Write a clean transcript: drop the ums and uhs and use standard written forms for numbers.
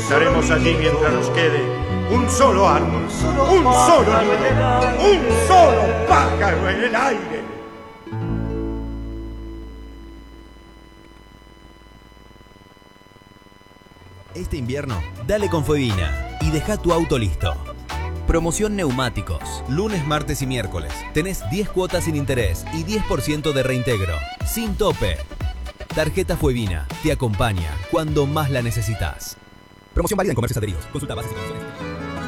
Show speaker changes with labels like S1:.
S1: Estaremos allí mientras nos quede un solo árbol, un solo nido, un solo pájaro en el aire.
S2: Este invierno, dale con Fuevina y deja tu auto listo. Promoción neumáticos. Lunes, martes y miércoles. Tenés 10 cuotas sin interés y 10% de reintegro. Sin tope. Tarjeta Fuevina te acompaña cuando más la necesitas. Promoción válida en comercios adheridos. Consulta bases y condiciones.